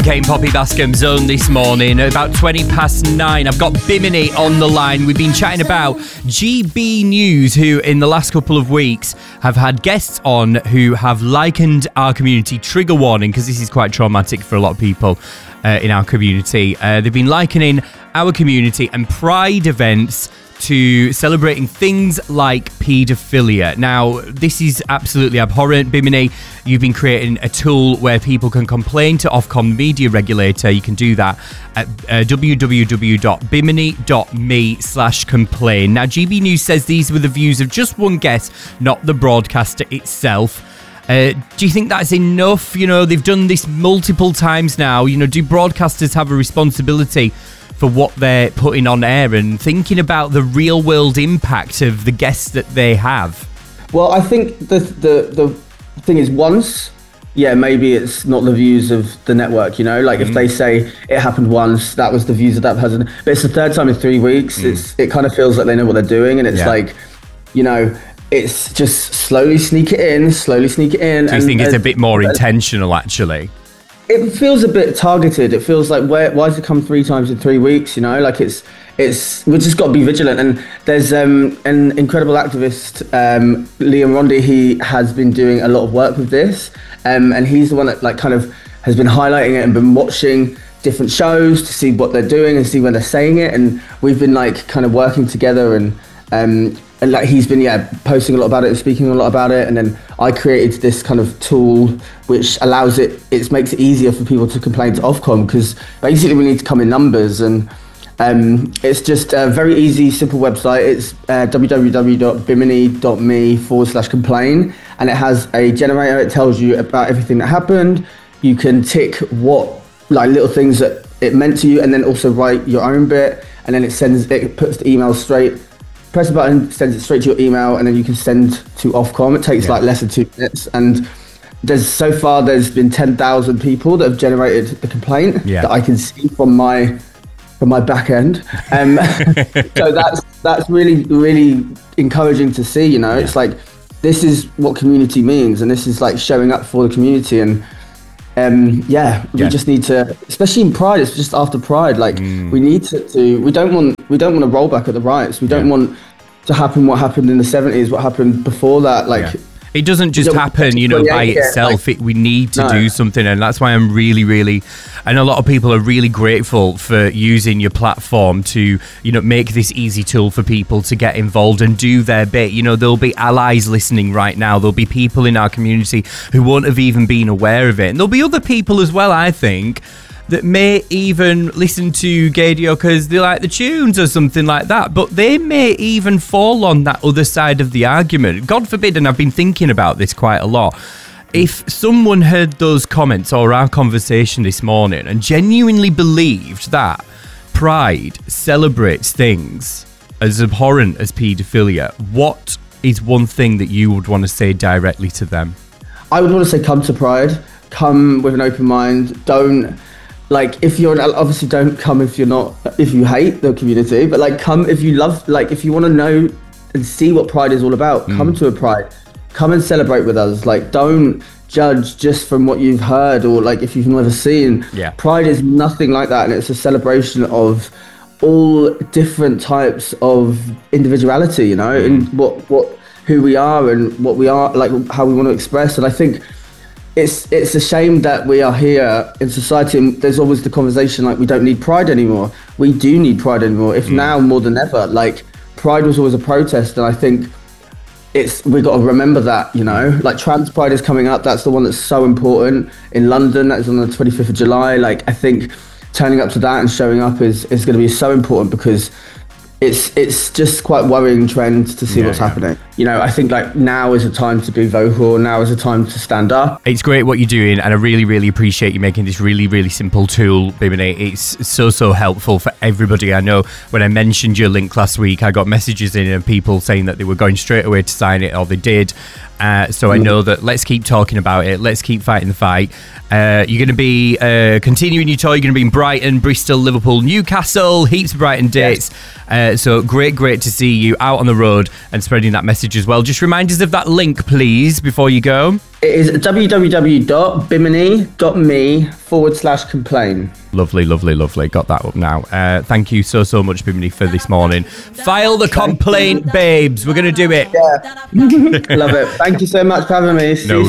Kane, Poppy Bascom's Zone this morning at about 20 past 9. I've got Bimini on the line. We've been chatting about GB News, who in the last couple of weeks have had guests on who have likened our community, trigger warning, because this is quite traumatic for a lot of people in our community. They've been likening our community and pride events to celebrating things like paedophilia. Now, this is absolutely abhorrent. Bimini, you've been creating a tool where people can complain to Ofcom media regulator. You can do that at www.bimini.me/complain. Now, GB News says these were the views of just one guest, not the broadcaster itself. Do you think that's enough? You know, they've done this multiple times now. You know, do broadcasters have a responsibility for what they're putting on air and thinking about the real world impact of the guests that they have? Well, I think the thing is, once, maybe it's not the views of the network, you know, like if they say it happened once, that was the views of that person, but it's the third time in 3 weeks, it kind of feels like they know what they're doing, and it's like, you know, it's just slowly sneak it in. Do you think it's a bit more intentional, actually? It feels a bit targeted. It feels like, why does it come 3 times in 3 weeks? You know, like we just got to be vigilant. And there's an incredible activist, Liam Rondy. He has been doing a lot of work with this, and he's the one that like kind of has been highlighting it and been watching different shows to see what they're doing and see when they're saying it. And we've been like kind of working together and like he's been posting a lot about it and speaking a lot about it, and then I created this kind of tool which allows it makes it easier for people to complain to Ofcom, because basically we need to come in numbers, and it's just a very easy, simple website. It's www.bimini.me/complain, and it has a generator. It tells you about everything that happened. You can tick what like little things that it meant to you, and then also write your own bit, and then it puts the email straight. Press a button, sends it straight to your email, and then you can send to Ofcom. It takes like less than 2 minutes, and there's been 10,000 people that have generated a complaint that I can see from my back end. So that's really, really encouraging to see. You know, it's like this is what community means, and this is like showing up for the community. And we just need to, especially in Pride. It's just after Pride. Like we need to. We don't want to roll back at the riots. We don't want to happen what happened in the 70s. What happened before that? Like it doesn't just happen, you know, by itself. We need to do something, and that's why I'm really, really. I know a lot of people are really grateful for using your platform to, you know, make this easy tool for people to get involved and do their bit. You know, there'll be allies listening right now. There'll be people in our community who won't have even been aware of it, and there'll be other people as well, I think, that may even listen to Gaydio because they like the tunes or something like that, but they may even fall on that other side of the argument. God forbid, and I've been thinking about this quite a lot, if someone heard those comments or our conversation this morning and genuinely believed that Pride celebrates things as abhorrent as paedophilia, what is one thing that you would want to say directly to them? I would want to say, come to Pride, come with an open mind. Don't, like, if you're, obviously don't come if you hate the community, but like come if you love, like if you want to know and see what Pride is all about, come to a Pride, come and celebrate with us. Like, don't judge just from what you've heard or like if you've never seen. Pride is nothing like that, and it's a celebration of all different types of individuality, you know, and who we are and what we are, like how we want to express. And I think it's a shame that we are here in society, and there's always the conversation like we don't need Pride anymore. We do need Pride anymore, if now more than ever. Like, Pride was always a protest, and I think we've got to remember that, you know. Like, Trans Pride is coming up. That's the one that's so important in London. That is on the 25th of July. Like, I think turning up to that and showing up is going to be so important, because it's just quite worrying trend to see what's happening. You know, I think like now is a time to be vocal. Now is a time to stand up. It's great what you're doing, and I really, really appreciate you making this really, really simple tool, Bimini. It's so helpful for everybody. I know when I mentioned your link last week, I got messages in of people saying that they were going straight away to sign it, or they did. So I know that let's keep talking about it. Let's keep fighting the fight. You're going to be continuing your tour. You're going to be in Brighton, Bristol, Liverpool, Newcastle, heaps of Brighton dates. So great to see you out on the road and spreading that message as well. Just remind us of that link, please, before you go. It is www.bimini.me/complain. Lovely. Got that up now. Thank you so much, Bimini, for this morning. File the complaint, babes. We're going to do it. Yeah. Love it. Thank you so much for having me. See you